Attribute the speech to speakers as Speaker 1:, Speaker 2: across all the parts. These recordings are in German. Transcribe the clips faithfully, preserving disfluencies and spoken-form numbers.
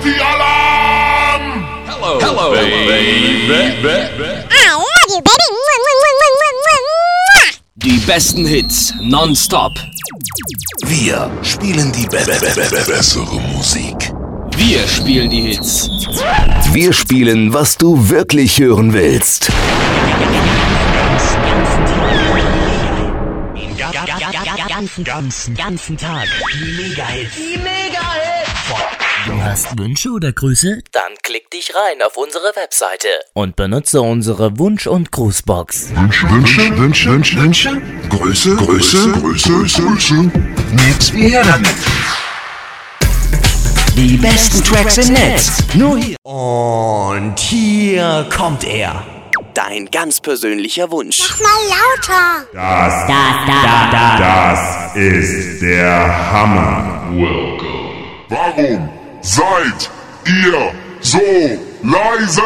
Speaker 1: Party-Alarm!
Speaker 2: Hello, Hello baby. baby.
Speaker 3: I love you, baby.
Speaker 4: Die besten Hits nonstop.
Speaker 5: Wir spielen die be be be bessere Musik.
Speaker 4: Wir spielen die Hits.
Speaker 5: Wir spielen, was du wirklich hören willst.
Speaker 6: Ganzen, ganzen, ganzen Tag. Die Mega-Hits. Die Mega-Hits.
Speaker 7: Du hast Wünsche oder Grüße?
Speaker 8: Dann klick dich rein auf unsere Webseite
Speaker 7: und benutze unsere Wunsch- und Grußbox.
Speaker 5: Wünsche, Wünsche, Wünsche, Wünsche, Wünsche. Grüße, Grüße, Grüße, Grüße, Grüße. Nix wie her damit.
Speaker 6: Die besten Tracks im Netz. Nur hier. Und hier kommt er.
Speaker 8: Dein ganz persönlicher Wunsch.
Speaker 3: Mach mal lauter.
Speaker 1: Das,
Speaker 6: Da, da, da.
Speaker 1: das ist der Hammer. Welcome. Warum seid ihr so leise?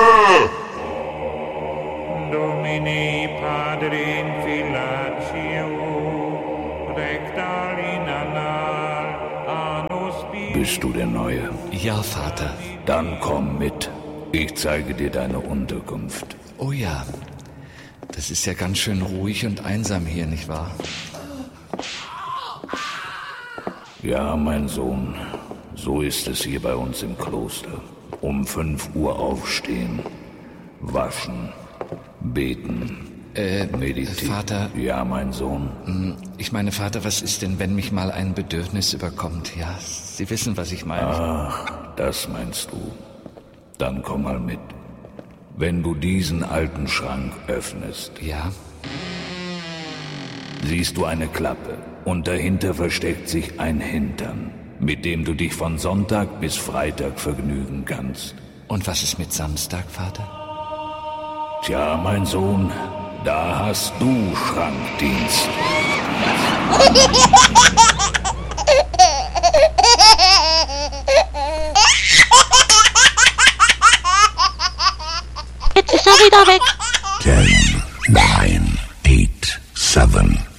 Speaker 9: Domini Padrin Filatio Rectal in anal anus bi.
Speaker 10: Bist du der Neue?
Speaker 2: Ja, Vater.
Speaker 10: Dann komm mit. Ich zeige dir deine Unterkunft.
Speaker 2: Oh ja, das ist ja ganz schön ruhig und einsam hier, nicht wahr?
Speaker 10: Ja, mein Sohn, so ist es hier bei uns im Kloster. Um fünf Uhr aufstehen, waschen, beten,
Speaker 2: Äh,
Speaker 10: meditieren.
Speaker 2: Vater.
Speaker 10: Ja, mein Sohn.
Speaker 2: Ich meine, Vater, was ist denn, wenn mich mal ein Bedürfnis überkommt? Ja, Sie wissen, was ich meine.
Speaker 10: Ach, das meinst du. Dann komm mal mit. Wenn du diesen alten Schrank öffnest,
Speaker 2: Ja?
Speaker 10: siehst du eine Klappe und dahinter versteckt sich ein Hintern, mit dem du dich von Sonntag bis Freitag vergnügen kannst.
Speaker 2: Und was ist mit Samstag, Vater?
Speaker 10: Tja, mein Sohn, da hast du Schrankdienst.
Speaker 3: Jetzt ist er wieder weg.
Speaker 5: Ten, nine, eight, seven,